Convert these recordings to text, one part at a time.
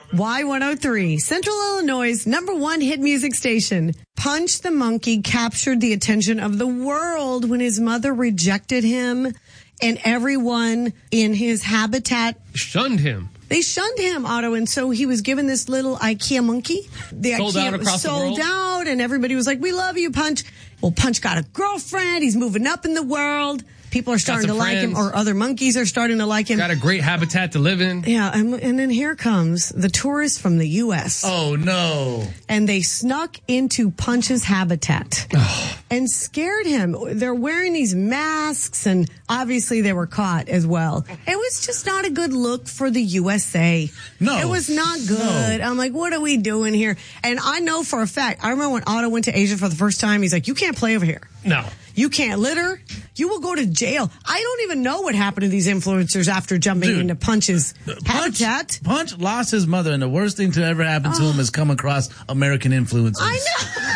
Y103, Central Illinois' #1 hit music station. Punch the Monkey captured the attention of the world when his mother rejected him and everyone in his habitat shunned him. They shunned him, Otto, and so he was given this little IKEA monkey. The sold IKEA out across was sold the world? out, and everybody was like, "We love you, Punch." Well, Punch got a girlfriend. He's moving up in the world. People are starting to like him, or other monkeys are starting to like him. Got a great habitat to live in. Yeah, and then here comes the tourists from the U.S. Oh, no. And they snuck into Punch's habitat and scared him. They're wearing these masks, and obviously they were caught as well. It was just not a good look for the USA. No. It was not good. No. I'm like, what are we doing here? And I know for a fact, I remember when Otto went to Asia for the first time, he's like, you can't play over here. No. You can't litter. You will go to jail. I don't even know what happened to these influencers after jumping into Punch's habitat. Punch lost his mother, and the worst thing to ever happen to him is come across American influencers. I know.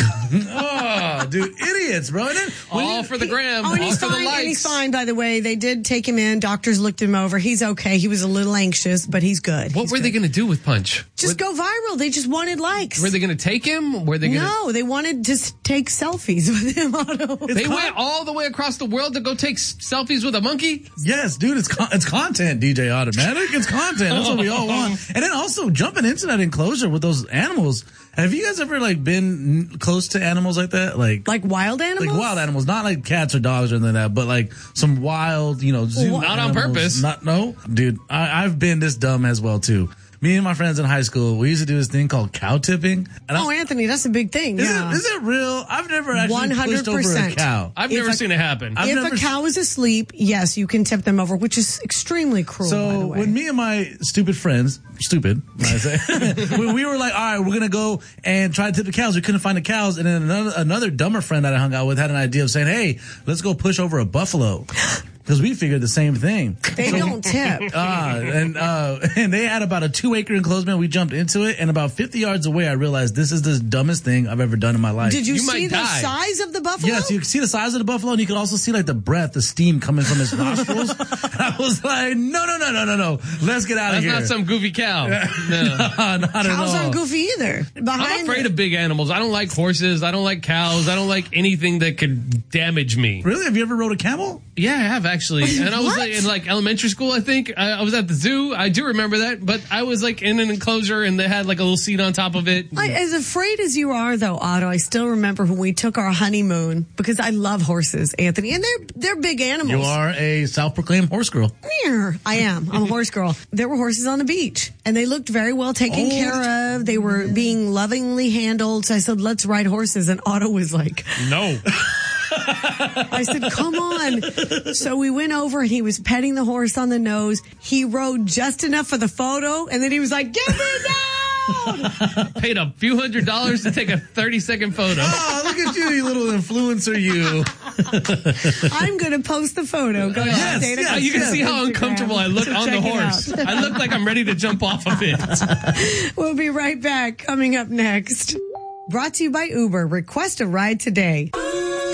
Oh, dude, idiots, bro. And then, all for the gram. Oh, and he's all for fine. the likes. And he's fine, by the way. They did take him in. Doctors looked him over. He's okay. He was a little anxious, but he's good. What were they going to do with Punch? Just go viral. They just wanted likes. Were they going to take him? Were they going No, they wanted to take selfies with him, Otto. They went all the way across the world to go take selfies with a monkey? Yes, dude, it's content, DJ Automatic. It's content. That's what we all want. And then also jumping into that enclosure with those animals. Have you guys ever been close to animals like that? Like wild animals? Like wild animals, not like cats or dogs or anything like that, but like some wild, zoo not animals. on purpose. No, dude, I've been this dumb as well too. Me and my friends in high school, we used to do this thing called cow tipping. And Anthony, that's a big thing. Is it real? I've never actually pushed over a cow. I've never seen it happen. If a cow is asleep, yes, you can tip them over, which is extremely cruel, by the So way. when me and my stupid friends, I say, when we were like, all right, we're going to go and try to tip the cows. We couldn't find the cows. And then another dumber friend that I hung out with had an idea of saying, hey, let's go push over a buffalo. Because we figured the same thing. They don't tip. And they had about a 2-acre enclosure. We jumped into it, and about 50 yards away, I realized this is the dumbest thing I've ever done in my life. Did you see the size of the buffalo? Yes, you could see the size of the buffalo, and you could also see like the breath, the steam coming from his nostrils. I was like, no. Let's get out of here. That's not some goofy cow. No, not at all. Cows aren't goofy either. I'm afraid of big animals. I don't like horses. I don't like cows. I don't like anything that could damage me. Really? Have you ever rode a camel? Yeah, I have actually. And I was in elementary school, I think. I was at the zoo. I do remember that. But I was in an enclosure and they had a little seat on top of it. As afraid as you are, though, Otto, I still remember when we took our honeymoon, because I love horses, Anthony, and they're big animals. You are a self-proclaimed horse girl. I am. I'm a horse girl. There were horses on the beach, and they looked very well taken care of. They were being lovingly handled. So I said, let's ride horses. And Otto was like, no. I said, come on. So we went over and he was petting the horse on the nose. He rode just enough for the photo. And then he was like, get me down. Paid a few $100s to take a 30-second photo. Oh, look at you little influencer, you. I'm going to post the photo. Go ahead. Yes, you can see how uncomfortable I look on the horse. I look like I'm ready to jump off of it. We'll be right back. Coming up next. Brought to you by Uber. Request a ride today.